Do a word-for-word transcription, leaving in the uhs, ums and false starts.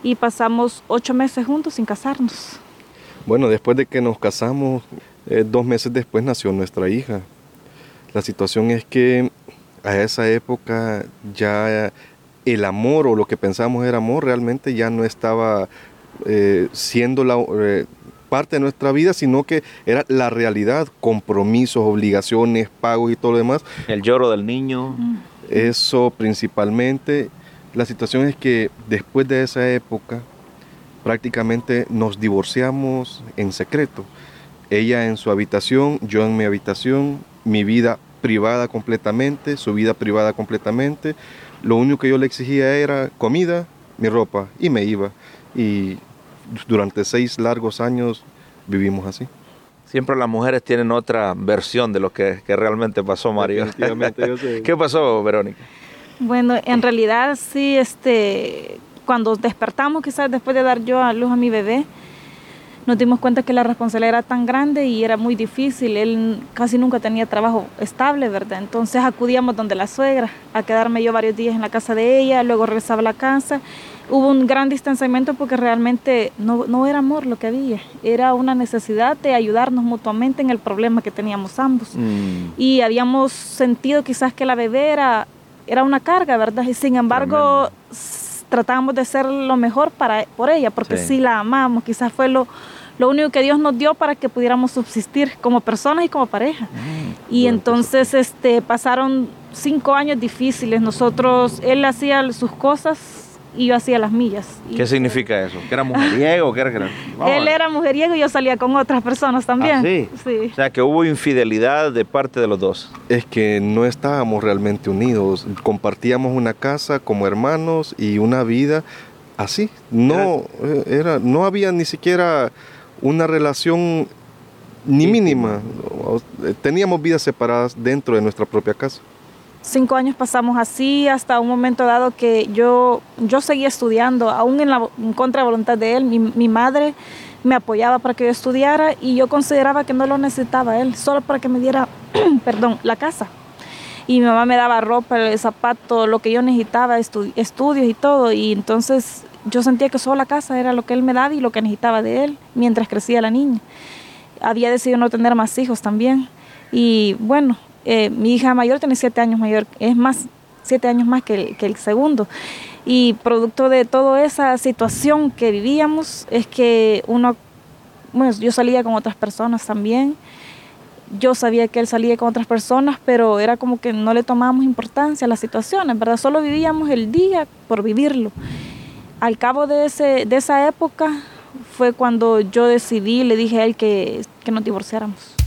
y pasamos ocho meses juntos sin casarnos. Bueno, después de que nos casamos, eh, dos meses después nació nuestra hija. La situación es que a esa época ya el amor o lo que pensamos era amor realmente ya no estaba eh, siendo la, eh, parte de nuestra vida, sino que era la realidad, compromisos, obligaciones, pagos y todo lo demás. El lloro del niño. Eso principalmente. La situación es que después de esa época prácticamente nos divorciamos en secreto. Ella en su habitación, yo en mi habitación, mi vida privada completamente, su vida privada completamente. Lo único que yo le exigía era comida, mi ropa, y me iba. Y durante seis largos años vivimos así. Siempre las mujeres tienen otra versión de lo que, que realmente pasó, Mario. Definitivamente, yo sé. ¿Qué pasó, Verónica? Bueno, en realidad sí, este, cuando despertamos, quizás después de dar yo a luz a mi bebé, nos dimos cuenta que la responsabilidad era tan grande y era muy difícil. Él casi nunca tenía trabajo estable, ¿verdad? Entonces acudíamos donde la suegra, a quedarme yo varios días en la casa de ella, luego regresaba a la casa. Hubo un gran distanciamiento porque realmente no, no era amor lo que había, era una necesidad de ayudarnos mutuamente en el problema que teníamos ambos. Mm. Y habíamos sentido quizás que la bebé era, era una carga, ¿verdad? Y sin embargo, tremendo, tratábamos de hacer lo mejor para, por ella, porque sí, sí la amamos, quizás fue lo... Lo único que Dios nos dio para que pudiéramos subsistir como personas y como pareja. Mm, y entonces este, pasaron cinco años difíciles. Nosotros, él hacía sus cosas y yo hacía las mías. ¿Qué y, significa eso? ¿Que era mujeriego? ¿Que era, que era... No, él era mujeriego y yo salía con otras personas también. ¿Ah, sí? Sí. O sea, que hubo infidelidad de parte de los dos. Es que no estábamos realmente unidos. Compartíamos una casa como hermanos y una vida así. No, era, no había ni siquiera una relación ni mínima. Teníamos vidas separadas dentro de nuestra propia casa. Cinco años pasamos así hasta un momento dado que yo, yo seguía estudiando, aún en, la, en contra de voluntad de él. Mi, mi madre me apoyaba para que yo estudiara y yo consideraba que no lo necesitaba él, solo para que me diera perdón, la casa. Y mi mamá me daba ropa, el zapato, lo que yo necesitaba, estu, estudios y todo. Y entonces yo sentía que solo la casa era lo que él me daba y lo que necesitaba de él mientras crecía la niña. Había decidido no tener más hijos también. Y bueno, eh, mi hija mayor tiene siete años mayor, es más, siete años más que el, que el segundo. Y producto de toda esa situación que vivíamos es que uno, bueno, yo salía con otras personas también. Yo sabía que él salía con otras personas, pero era como que no le tomábamos importancia a las situaciones, ¿verdad? Solo vivíamos el día por vivirlo. Al cabo de, ese, de esa época fue cuando yo decidí, le dije a él que, que nos divorciáramos.